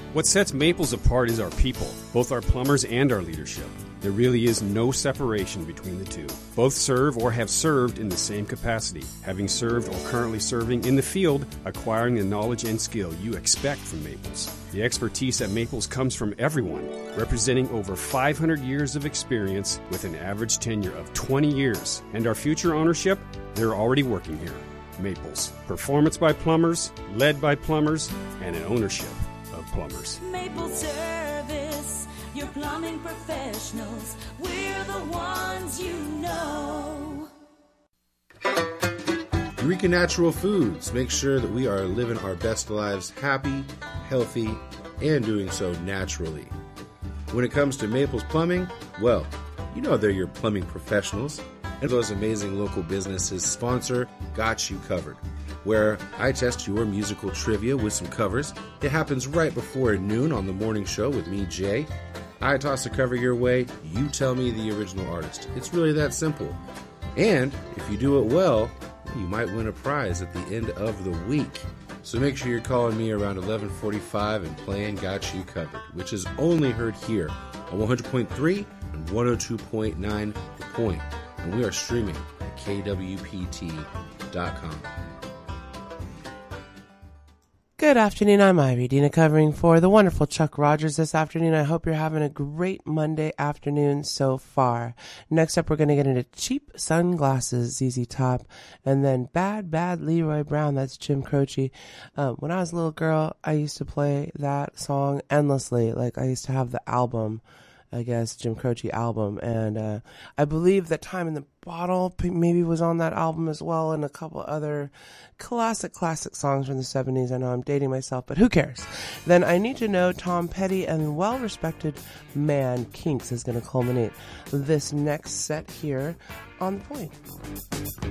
What sets Maples apart is our people, both our plumbers and our leadership. There really is no separation between the two. Both serve or have served in the same capacity, having served or currently serving in the field, acquiring the knowledge and skill you expect from Maples. The expertise at Maples comes from everyone, representing over 500 years of experience with an average tenure of 20 years. And our future ownership, they're already working here. Maples. Performance by plumbers, led by plumbers, and an ownership of plumbers. Maple Service, your plumbing professionals. We're the ones you know. Eureka Natural Foods makes sure that we are living our best lives happy, healthy, and doing so naturally. When it comes to Maples Plumbing, well, you know they're your plumbing professionals. And those amazing local businesses sponsor Got You Covered, where I test your musical trivia with some covers. It happens right before noon on the morning show with me, Jay. I toss a cover your way, you tell me the original artist. It's really that simple. And if you do it well, you might win a prize at the end of the week. So make sure you're calling me around 11:45 and playing Got You Covered, which is only heard here on 100.3 and 102.9 The Point. And we are streaming at kwpt.com. Good afternoon, I'm Ivy Dina covering for the wonderful Chuck Rogers this afternoon. I hope you're having a great Monday afternoon so far. Next up, we're going to get into Cheap Sunglasses, ZZ Top, and then Bad Bad Leroy Brown, that's Jim Croce. When I was a little girl, I used to play that song endlessly. Like, I used to have the album, I guess, Jim Croce album, and I believe that Time in the Bottle maybe was on that album as well, and a couple other classic songs from the 70s. I know I'm dating myself, but who cares? Then I Need to Know, Tom Petty, and well-respected Man Kinks is going to culminate this next set here on The Point.